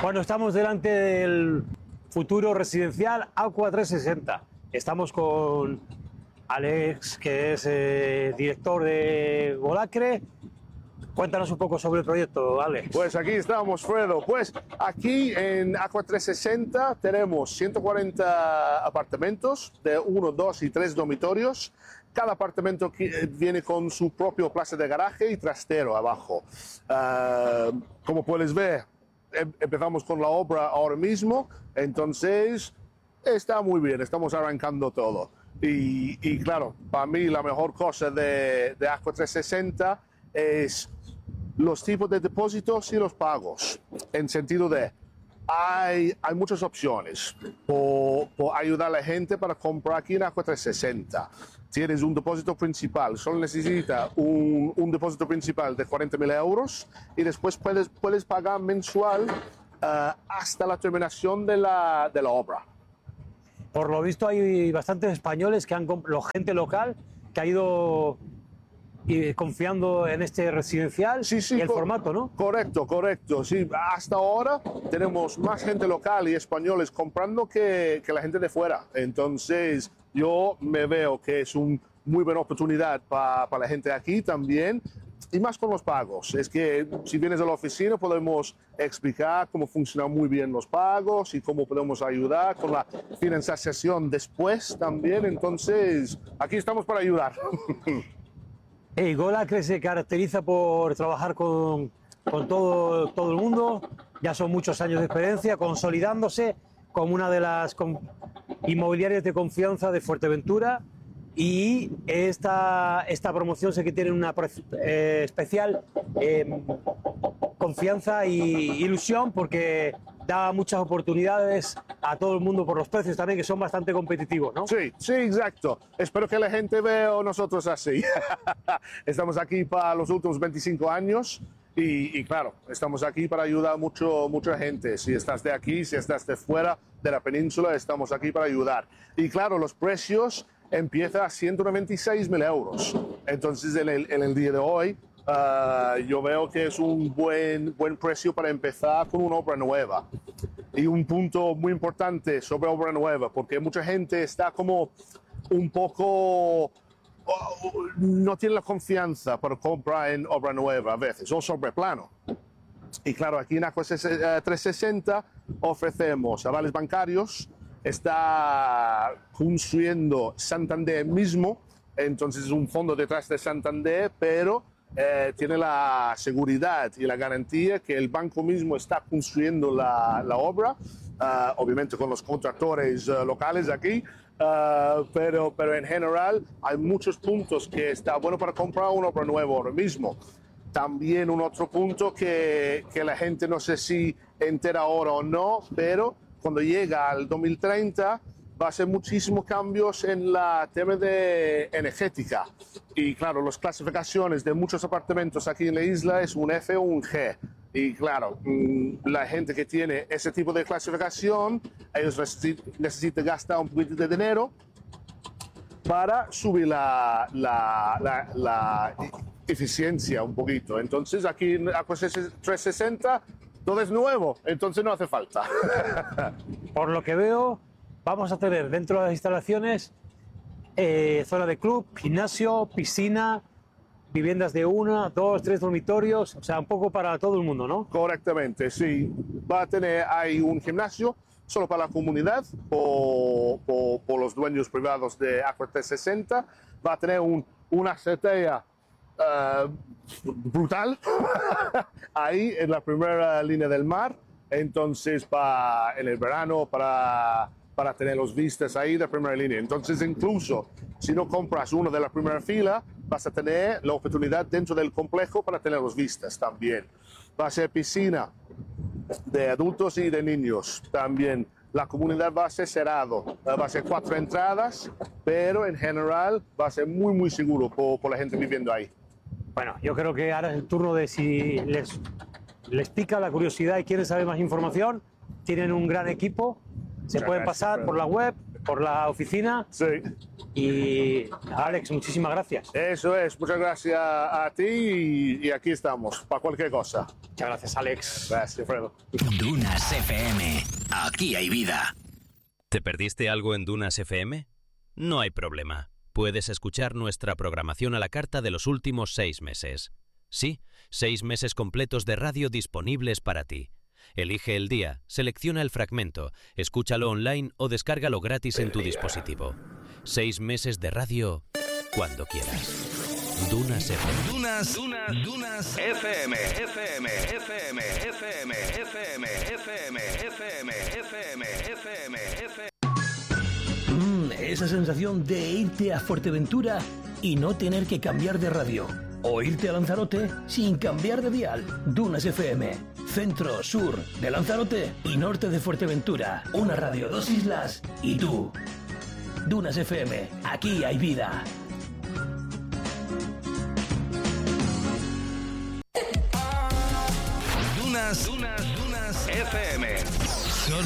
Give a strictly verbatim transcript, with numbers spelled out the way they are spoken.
Bueno, estamos delante del futuro residencial Aqua trescientos sesenta. Estamos con Alex, que es eh, director de Golacre. Cuéntanos un poco sobre el proyecto, Alex. Pues aquí estamos, Fredo. Pues aquí en Aqua trescientos sesenta tenemos ciento cuarenta apartamentos de uno, dos y tres dormitorios. Cada apartamento viene con su propio plaza de garaje y trastero abajo. Uh, como puedes ver, empezamos con la obra ahora mismo, entonces está muy bien, estamos arrancando todo. Y, y claro, para mí la mejor cosa de, de Aqua trescientos sesenta es los tipos de depósitos y los pagos, en sentido de hay, hay muchas opciones por, por ayudar a la gente para comprar aquí en Aqua trescientos sesenta. Tienes un depósito principal, solo necesita un, un depósito principal de cuarenta mil euros y después puedes, puedes pagar mensual uh, hasta la terminación de la, de la obra. Por lo visto hay bastantes españoles, que han, gente local, que ha ido y confiando en este residencial sí, sí, y el formato, ¿no? Correcto, correcto. Sí, hasta ahora tenemos más gente local y españoles comprando que, que la gente de fuera. Entonces, yo me veo que es una muy buena oportunidad para pa la gente aquí también. Y más con los pagos. Es que si vienes a la oficina podemos explicar cómo funcionan muy bien los pagos y cómo podemos ayudar con la financiación después también. Entonces, aquí estamos para ayudar. Hey, Golacre se caracteriza por trabajar con, con todo, todo el mundo. Ya son muchos años de experiencia, consolidándose como una de las inmobiliarias de confianza de Fuerteventura. Y esta, esta promoción sé que tiene una eh, especial eh, confianza y ilusión, porque da muchas oportunidades a todo el mundo por los precios también, que son bastante competitivos, ¿no? Sí, sí, exacto. Espero que la gente vea a nosotros así. Estamos aquí para los últimos veinticinco años y, y claro, estamos aquí para ayudar a mucho, mucha gente. Si estás de aquí, si estás de fuera de la península, estamos aquí para ayudar. Y claro, los precios empieza a ciento noventa y seis mil euros. Entonces, en el, en el día de hoy, uh, yo veo que es un buen, buen precio para empezar con una obra nueva. Y un punto muy importante sobre obra nueva, porque mucha gente está como un poco... Oh, no tiene la confianza para comprar en obra nueva a veces, o sobre plano. Y claro, aquí en Aqua trescientos sesenta ofrecemos avales bancarios. Está construyendo Santander mismo, entonces es un fondo detrás de Santander, pero eh, tiene la seguridad y la garantía que el banco mismo está construyendo la, la obra, uh, obviamente con los contractores uh, locales aquí, uh, pero, pero en general hay muchos puntos que está bueno para comprar una obra nueva ahora mismo. También un otro punto que, que la gente no sé si entera ahora o no, pero cuando llega al dos mil treinta va a ser muchísimos cambios en la tema de energética. Y claro, las clasificaciones de muchos apartamentos aquí en la isla es un F o un G. Y claro, la gente que tiene ese tipo de clasificación, ellos necesitan gastar un poquito de dinero para subir la, la, la, la eficiencia un poquito. Entonces aquí en Aqua trescientos sesenta todo es nuevo, entonces no hace falta. Por lo que veo, vamos a tener dentro de las instalaciones eh, zona de club, gimnasio, piscina, viviendas de una, dos, tres dormitorios, o sea, un poco para todo el mundo, ¿no? Correctamente, sí. Va a tener, hay un gimnasio solo para la comunidad, por, por, por los dueños privados de Aqua trescientos sesenta. Va a tener un, una azotea Uh, brutal ahí en la primera línea del mar, entonces para en el verano para, para tener los vistas ahí de primera línea. Entonces incluso si no compras uno de la primera fila vas a tener la oportunidad dentro del complejo para tener los vistas también. Va a ser piscina de adultos y de niños también. La comunidad va a ser cerrado, va a ser cuatro entradas, pero en general va a ser muy muy seguro por, por la gente viviendo ahí. Bueno, yo creo que ahora es el turno de si les, les pica la curiosidad y quieren saber más información. Tienen un gran equipo, se Muchas pueden gracias, pasar Fred. por la web, por la oficina. Sí. Y Alex, muchísimas gracias. Eso es, muchas gracias a ti y, y aquí estamos, para cualquier cosa. Muchas gracias, Alex. Gracias, Fredo. Dunas F M, aquí hay vida. ¿Te perdiste algo en Dunas F M? No hay problema. Puedes escuchar nuestra programación a la carta de los últimos seis meses. Sí, seis meses completos de radio disponibles para ti. Elige el día, selecciona el fragmento, escúchalo online o descárgalo gratis en tu dispositivo. Seis meses de radio cuando quieras. Dunas F M. Dunas, Dunas, Dunas F M, F M, F M, F M, F M, F M, F M, F M, F M, F M. Mm, esa sensación de irte a Fuerteventura y no tener que cambiar de radio. O irte a Lanzarote sin cambiar de dial. Dunas F M. Centro, sur de Lanzarote y norte de Fuerteventura. Una radio, dos islas y tú. Dunas F M. Aquí hay vida. Dunas, Dunas, Dunas F M.